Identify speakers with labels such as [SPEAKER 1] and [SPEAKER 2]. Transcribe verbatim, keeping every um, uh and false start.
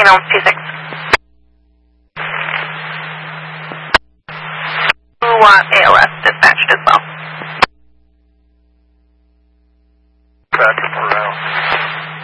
[SPEAKER 1] ambulance two six. Who want A L S dispatched as well?